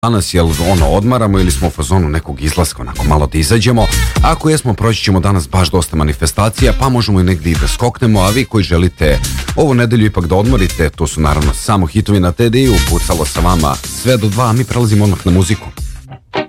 danas, jel odmaramo ili smo u fazonu nekog izlaska, onako malo da izađemo. Ako jesmo, proći ćemo danas baš dosta manifestacija, pa možemo i negdje da skoknemo, a vi koji želite ovu nedelju ipak da odmorite, to su naravno samo hitovi na TDI-u, pucalo sa vama sve do 2, a mi prelazimo odmah na muziku.